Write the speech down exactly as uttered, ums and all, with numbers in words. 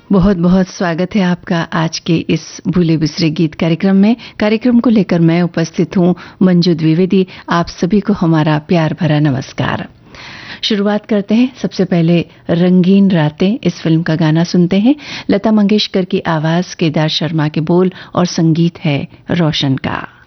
बहुत बहुत स्वागत है आपका आज के इस भूले बिसरे गीत कार्यक्रम में। कार्यक्रम को लेकर मैं उपस्थित हूं मंजू द्विवेदी। आप सभी को हमारा प्यार भरा नमस्कार। शुरुआत करते हैं। सबसे पहले रंगीन रातें इस फिल्म का गाना सुनते हैं। लता मंगेशकर की आवाज, केदार शर्मा के बोल और संगीत है रोशन का।